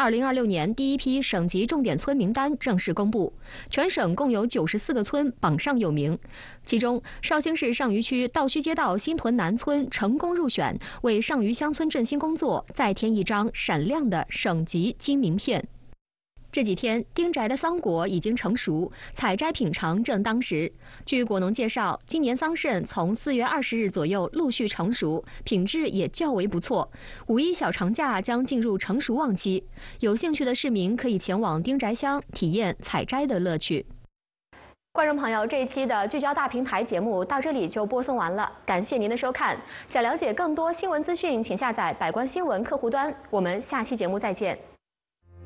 2026年第一批省级重点村名单正式公布，全省共有94个村榜上有名，其中绍兴市上虞区道圩街道新屯南村成功入选，为上虞乡村振兴工作再添一张闪亮的省级金名片。这几天，丁宅的桑果已经成熟，采摘品尝正当时。据果农介绍，今年桑葚从4月20日左右陆续成熟，品质也较为不错。5一小长假将进入成熟旺期，有兴趣的市民可以前往丁宅乡体验采摘的乐趣。观众朋友，这一期的聚焦大平台节目到这里就播送完了，感谢您的收看。想了解更多新闻资讯，请下载百官新闻客户端。我们下期节目再见。